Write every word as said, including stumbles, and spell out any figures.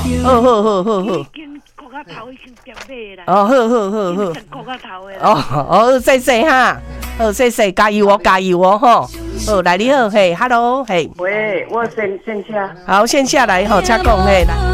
好好好好好。 已经国家头已经点买啦。 哦，好好好好。 国家头的。 哦哦，谢谢哈，好谢谢，加油哦，加油哦，吼。好，来你好，嘿 ，hello，嘿。 喂，我先先下。 好，先下来吼，请讲嘿来。